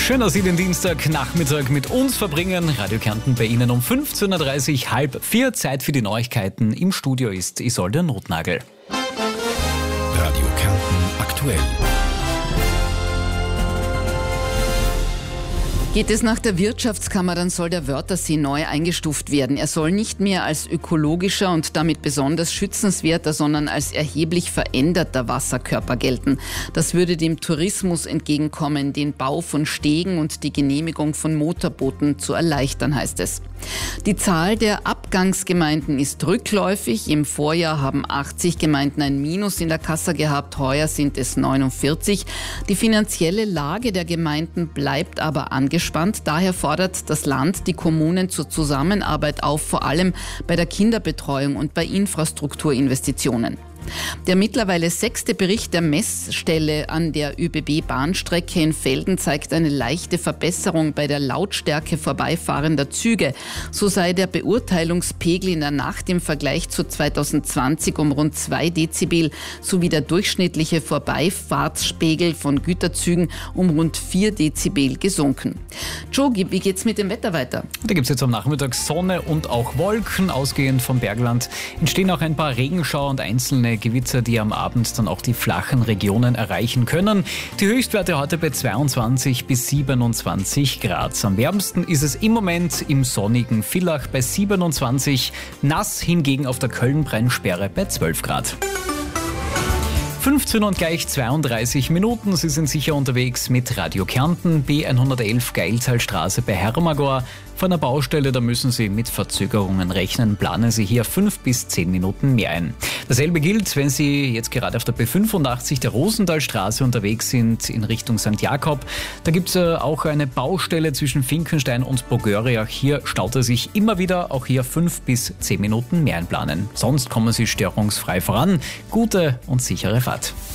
Schön, dass Sie den Dienstagnachmittag mit uns verbringen. Radio Kärnten bei Ihnen um 15.30 Uhr, 15:30. Zeit für die Neuigkeiten. Im Studio ist Isolde Notnagel. Radio Kärnten aktuell. Geht es nach der Wirtschaftskammer, dann soll der Wörthersee neu eingestuft werden. Er soll nicht mehr als ökologischer und damit besonders schützenswerter, sondern als erheblich veränderter Wasserkörper gelten. Das würde dem Tourismus entgegenkommen, den Bau von Stegen und die Genehmigung von Motorbooten zu erleichtern, heißt es. Die Zahl der Abgangsgemeinden ist rückläufig. Im Vorjahr haben 80 Gemeinden ein Minus in der Kasse gehabt, heuer sind es 49. Die finanzielle Lage der Gemeinden bleibt aber angespannt. Daher fordert das Land die Kommunen zur Zusammenarbeit auf, vor allem bei der Kinderbetreuung und bei Infrastrukturinvestitionen. Der mittlerweile 6. Bericht der Messstelle an der ÖBB-Bahnstrecke in Velden zeigt eine leichte Verbesserung bei der Lautstärke vorbeifahrender Züge. So sei der Beurteilungspegel in der Nacht im Vergleich zu 2020 um rund 2 Dezibel sowie der durchschnittliche Vorbeifahrtspegel von Güterzügen um rund 4 Dezibel gesunken. Joe, wie geht's mit dem Wetter weiter? Da gibt es jetzt am Nachmittag Sonne und auch Wolken. Ausgehend vom Bergland entstehen auch ein paar Regenschauer und einzelne Gewitter, die am Abend dann auch die flachen Regionen erreichen können. Die Höchstwerte heute bei 22 bis 27 Grad. Am wärmsten ist es im Moment im sonnigen Villach bei 27, nass hingegen auf der Köln-Brennsperre bei 12 Grad. 15 und gleich 32 Minuten. Sie sind sicher unterwegs mit Radio Kärnten, B111 Geiltalstraße bei Hermagor. Von der Baustelle, da müssen Sie mit Verzögerungen rechnen. Planen Sie hier 5 bis 10 Minuten mehr ein. Dasselbe gilt, wenn Sie jetzt gerade auf der B85 der Rosenthalstraße unterwegs sind in Richtung St. Jakob. Da gibt es auch eine Baustelle zwischen Finkenstein und Bogöria. Hier staut er sich immer wieder. Auch hier 5 bis 10 Minuten mehr einplanen. Sonst kommen Sie störungsfrei voran. Gute und sichere Fahrt.